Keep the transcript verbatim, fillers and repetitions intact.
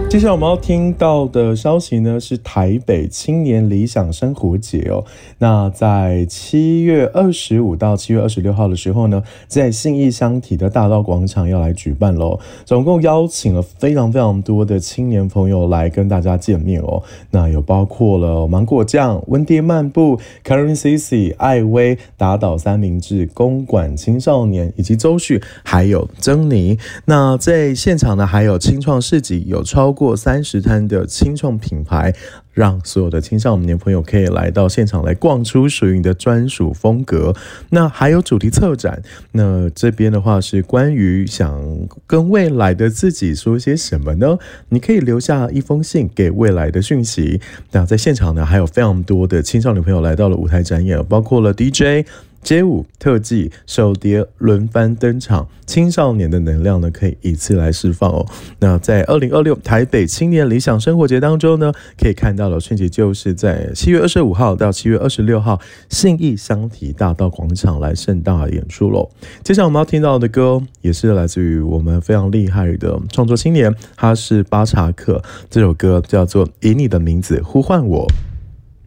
接下来我们要听到的消息呢，是台北青年理想生活节哦。那在七月二十五到七月二十六号的时候呢，在信义香体的大道广场要来举办喽。总共邀请了非常非常多的青年朋友来跟大家见面哦。那有包括了芒果酱、温蒂漫步、Karen Cici、艾薇、打倒三明治、公馆青少年以及周旭，还有珍妮。那在现场呢，还有青创市集，有超过过三十摊的青创品牌，让所有的青少年朋友可以来到现场来逛出属于你的专属风格。那还有主题策展，那这边的话是关于想跟未来的自己说些什么呢？你可以留下一封信给未来的讯息。那在现场呢，还有非常多的青少年朋友来到了舞台展演，包括了 D J、街舞、特技、手碟轮番登场，青少年的能量呢可以一次来释放哦。那在二零二六台北青年理想生活节当中呢，可以看到的讯息就是在七月二十五号到七月二十六号，信义香体大道广场来盛大演出喽。接下来我们要听到的歌也是来自于我们非常厉害的创作青年，他是巴查克，这首歌叫做《以你的名字呼唤我》。